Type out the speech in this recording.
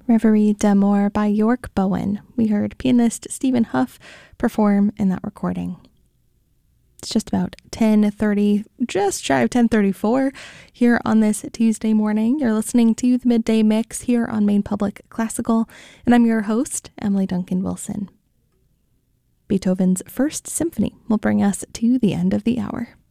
Reverie d'Amour by York Bowen. We heard pianist Stephen Huff perform in that recording. It's just about 10:30, just shy of 10:34 here on this Tuesday morning. You're listening to the Midday Mix here on Maine Public Classical, and I'm your host, Emily Duncan Wilson. Beethoven's First Symphony will bring us to the end of the hour.